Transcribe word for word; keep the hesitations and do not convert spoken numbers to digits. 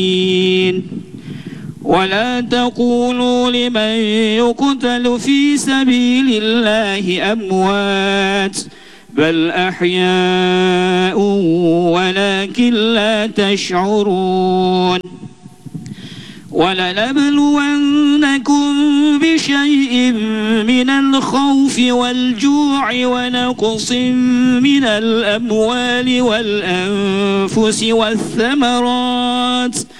ولا تقولوا لمن يقتل في سبيل الله أموات بل أحياء ولكن لا تشعرون ولنبلونكم بشيء من الخوف والجوع ونقص من الأموال والأنفس والثمرات